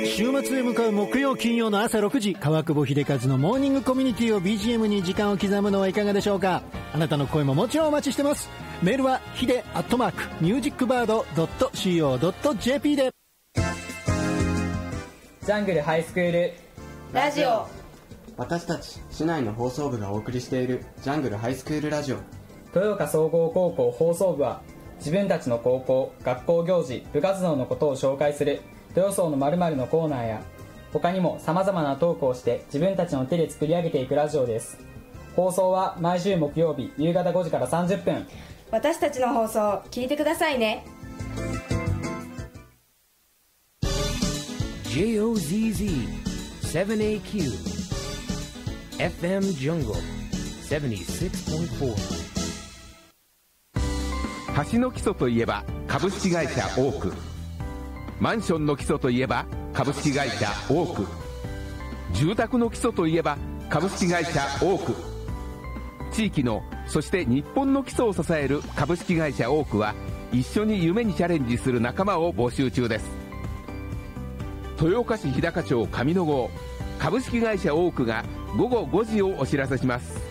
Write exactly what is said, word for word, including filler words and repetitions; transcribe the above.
週末へ向かう木曜金曜の朝ろくじ、川久保秀和のモーニングコミュニティを ビージーエム に時間を刻むのはいかがでしょうか。あなたの声ももちろんお待ちしてます。メールはヒデアットマークミュージックバードドットシーオードットジェーピー で。 ジャングルハイスクールラジオ。 私たち市内の放送部がお送りしているジャングルハイスクールラジオ。 豊岡総合高校放送部は自分たちの高校、学校行事、部活動のことを紹介する豊荘の〇〇のコーナーや、他にも様々なトークをして自分たちの手で作り上げていくラジオです。放送は毎週木曜日夕方ごじからさんじゅっぷん。 私たちの放送聞いてくださいね。 ジェイオーゼットゼットセブンエーキュー エフエム Jungle セブンじゅうろくてんよん。 橋の基礎といえば株式会社オーク、マンションの基礎といえば株式会社オーク、住宅の基礎といえば株式会社オーク、地域のそして日本の基礎を支える株式会社オークは、一緒に夢にチャレンジする仲間を募集中です。豊岡市日高町上野郷株式会社オークがごごごじをお知らせします。